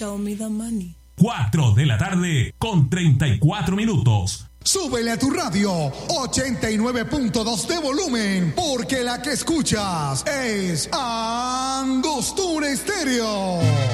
Show me the money. 4 de la tarde con 34 minutos. Súbele a tu radio 89.2 de volumen, porque la que escuchas es Angostura Estéreo.